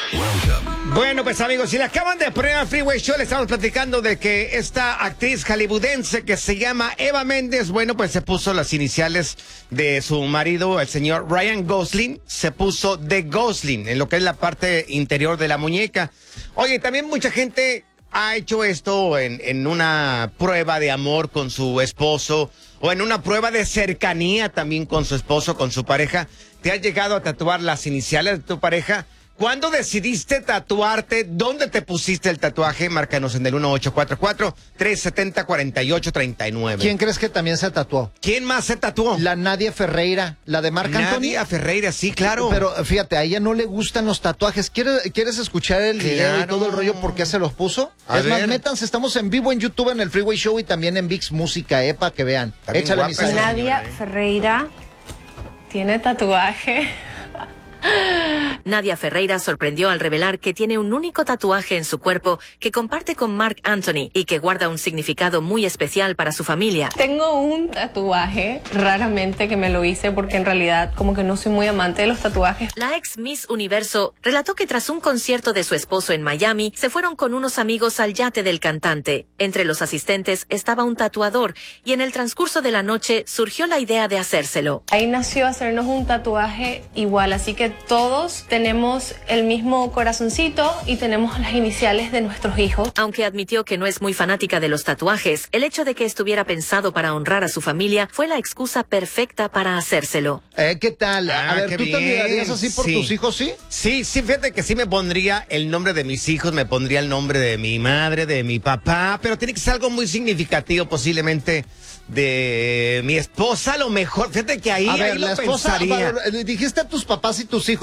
Bueno, pues amigos, si le acaban de poner al Freeway Show, le estamos platicando de que esta actriz hollywoodense que se llama Eva Méndez, bueno, pues se puso las iniciales de su marido, el señor Ryan Gosling, se puso de Gosling en lo que es la parte interior de la muñeca. Oye, también mucha gente ha hecho esto en una prueba de amor con su esposo o en una prueba de cercanía también con su esposo, con su pareja. ¿Te has llegado a tatuar las iniciales de tu pareja? ¿Cuándo decidiste tatuarte? ¿Dónde te pusiste el tatuaje? Márcanos en el 1844-370-4839. ¿Quién crees que también se tatuó? ¿Quién más se tatuó? La Nadia Ferreira, la de Marc Anthony. Nadia Ferreira, sí, claro. Pero fíjate, a ella no le gustan los tatuajes. ¿Quieres escuchar el video y todo el rollo por qué se los puso? Es más, métanse, estamos en vivo en YouTube en el Freeway Show y también en VIX Música, para que vean. Échale, mi señora. Nadia Ferreira tiene tatuaje. Nadia Ferreira sorprendió al revelar que tiene un único tatuaje en su cuerpo que comparte con Marc Anthony y que guarda un significado muy especial para su familia. Tengo un tatuaje, raramente que me lo hice porque en realidad como que no soy muy amante de los tatuajes. La ex Miss Universo relató que tras un concierto de su esposo en Miami, se fueron con unos amigos al yate del cantante. Entre los asistentes estaba un tatuador y en el transcurso de la noche surgió la idea de hacérselo. Ahí nació hacernos un tatuaje igual, así que todos tenemos el mismo corazoncito y tenemos las iniciales de nuestros hijos. Aunque admitió que no es muy fanática de los tatuajes, el hecho de que estuviera pensado para honrar a su familia fue la excusa perfecta para hacérselo. ¿Qué tal? A ver, ¿tú te harías así por tus hijos, sí? Sí, fíjate que sí me pondría el nombre de mis hijos, me pondría el nombre de mi madre, de mi papá, pero tiene que ser algo muy significativo, posiblemente de mi esposa, a lo mejor. Fíjate que ahí, A ver, ahí lo la esposa, pensaría. dijiste a tus papás y tus hijos.